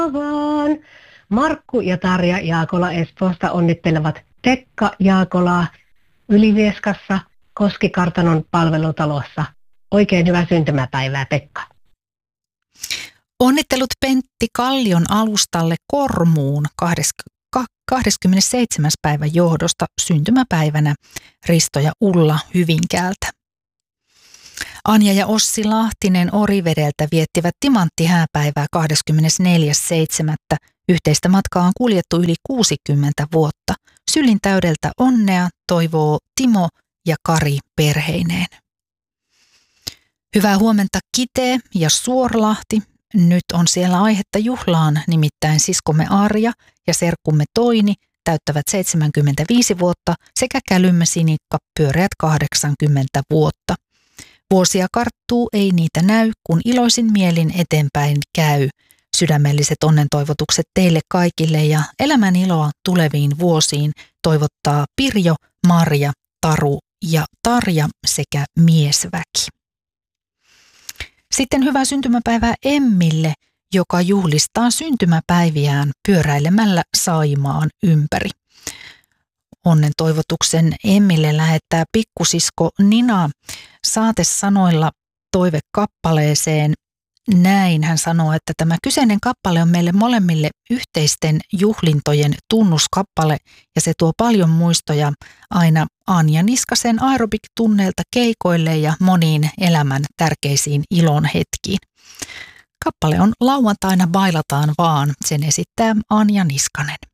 vaan. Markku ja Tarja Jaakola Espoosta onnittelevat Pekka Jaakolaa Ylivieskassa Koskikartanon palvelutalossa. Oikein hyvää syntymäpäivää, Pekka. Onnittelut Pentti Kallion alustalle Kormuun 27. päivän johdosta syntymäpäivänä Risto ja Ulla Hyvinkäältä. Anja ja Ossi Lahtinen Orivedeltä viettivät timanttihääpäivää 24.7. Yhteistä matkaa on kuljettu yli 60 vuotta. Sylin täydeltä onnea toivoo Timo ja Kari perheineen. Hyvää huomenta Kite ja Suorlahti. Nyt on siellä aihetta juhlaan, nimittäin siskomme Arja ja serkkumme Toini täyttävät 75 vuotta sekä kälymme Sinikka pyöreät 80 vuotta. Vuosia karttuu, ei niitä näy, kun iloisin mielin eteenpäin käy. Sydämelliset onnentoivotukset teille kaikille ja elämän iloa tuleviin vuosiin toivottaa Pirjo, Marja, Taru ja Tarja sekä miesväki. Sitten hyvää syntymäpäivää Emmille, joka juhlistaa syntymäpäiviään pyöräilemällä Saimaan ympäri. Onnen toivotuksen Emmille lähettää pikkusisko Nina saatesanoilla toivekappaleeseen. Näin hän sanoo, että tämä kyseinen kappale on meille molemmille yhteisten juhlintojen tunnuskappale ja se tuo paljon muistoja aina Anja Niskasen aerobik-tunneilta keikoille ja moniin elämän tärkeisiin ilon hetkiin. Kappale on Lauantaina bailataan vaan, sen esittää Anja Niskanen.